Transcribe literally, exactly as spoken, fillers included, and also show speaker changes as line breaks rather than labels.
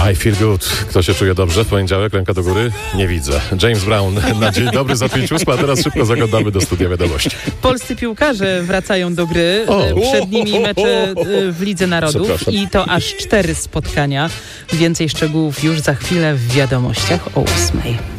I feel good. Kto się czuje dobrze w poniedziałek? Ręka do góry? Nie widzę. James Brown na dzień dobry za pięć ósma, a teraz szybko zaglądamy do studia wiadomości.
Polscy piłkarze wracają do gry.
O.
Przed nimi mecze w Lidze Narodów i to aż cztery spotkania. Więcej szczegółów już za chwilę w wiadomościach o ósmej.